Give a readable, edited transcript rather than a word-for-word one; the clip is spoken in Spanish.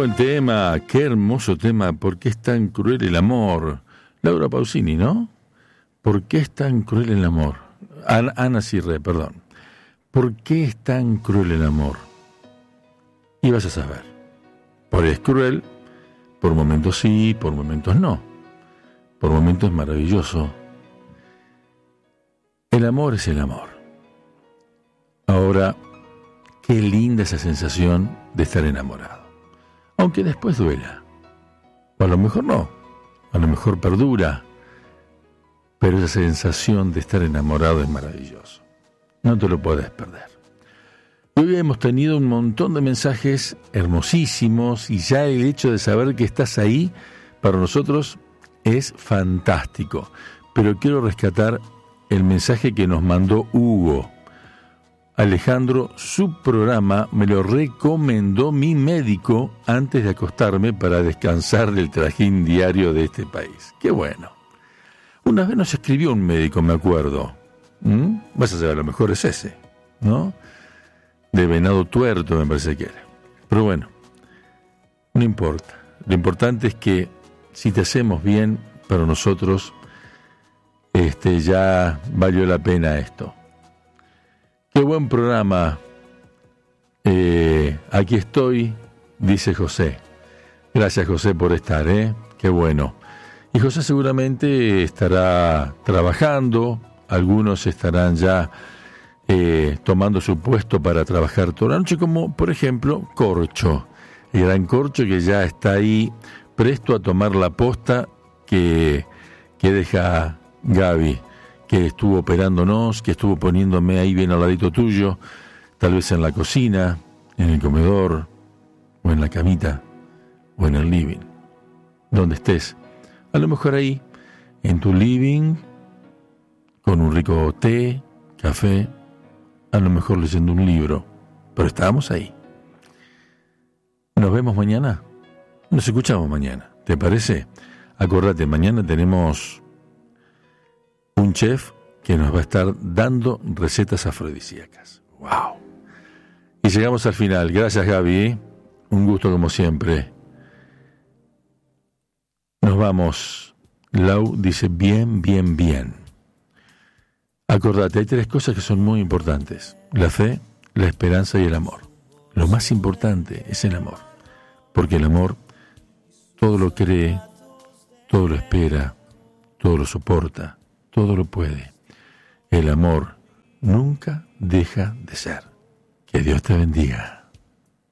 buen tema, qué hermoso tema. ¿Por qué es tan cruel el amor? Laura Pausini, ¿no? ¿Por qué es tan cruel el amor? Ana Cirre, perdón. ¿Por qué es tan cruel el amor? Y vas a saber. Por es cruel, por momentos sí, por momentos no. Por momentos es maravilloso. El amor es el amor. Ahora, qué linda esa sensación de estar enamorado. Aunque después duela. O a lo mejor no. A lo mejor perdura. Pero esa sensación de estar enamorado es maravilloso. No te lo puedes perder. Hoy hemos tenido un montón de mensajes hermosísimos y ya el hecho de saber que estás ahí para nosotros es fantástico. Pero quiero rescatar el mensaje que nos mandó Hugo. Alejandro, su programa me lo recomendó mi médico antes de acostarme para descansar del trajín diario de este país. ¡Qué bueno! Una vez nos escribió un médico, me acuerdo. Vas a saber, a lo mejor es ese, ¿no? De Venado Tuerto, me parece que era. Pero bueno, no importa. Lo importante es que si te hacemos bien, para nosotros ya valió la pena esto. Qué buen programa. Aquí estoy, dice José. Gracias, José, por estar, Qué bueno. Y José seguramente estará trabajando. Algunos estarán ya tomando su puesto para trabajar toda la noche, como por ejemplo Corcho, el gran Corcho que ya está ahí presto a tomar la posta que deja Gaby, que estuvo operándonos, que estuvo poniéndome ahí bien al ladito tuyo, tal vez en la cocina, en el comedor, o en la camita, o en el living, donde estés. A lo mejor ahí, en tu living, con un rico té, café, a lo mejor leyendo un libro, pero estábamos ahí. Nos vemos mañana, nos escuchamos mañana, ¿te parece? Acordate, mañana tenemos un chef que nos va a estar dando recetas afrodisíacas. ¡Wow! Y llegamos al final. Gracias, Gaby. Un gusto como siempre. Nos vamos. Lau dice bien, bien, bien. Acordate, hay 3 cosas que son muy importantes. La fe, la esperanza y el amor. Lo más importante es el amor. Porque el amor todo lo cree, todo lo espera, todo lo soporta, todo lo puede. El amor nunca deja de ser. Que Dios te bendiga.